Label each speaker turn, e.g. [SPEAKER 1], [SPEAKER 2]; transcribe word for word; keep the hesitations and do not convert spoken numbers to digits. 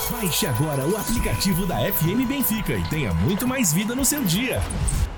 [SPEAKER 1] Baixe agora o aplicativo da F M Benfica e tenha muito mais vida no seu dia.